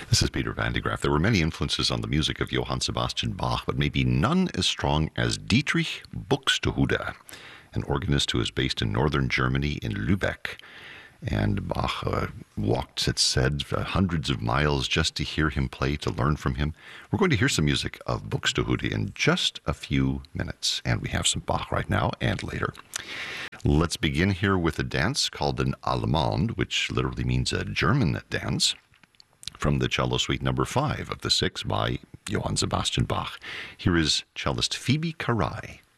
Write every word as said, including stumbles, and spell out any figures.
This is Peter van de Graaff. There were many influences on the music of Johann Sebastian Bach, but maybe none as strong as Dietrich Buxtehude, an organist who is based in northern Germany in Lübeck. And Bach uh, walked, it's said, uh, hundreds of miles just to hear him play, to learn from him. We're going to hear some music of Buxtehude in just a few minutes, and we have some Bach right now and later. Let's begin here with a dance called an Allemande, which literally means a German dance, from the cello suite number five of the six by Johann Sebastian Bach. Here is cellist Phoebe Carai.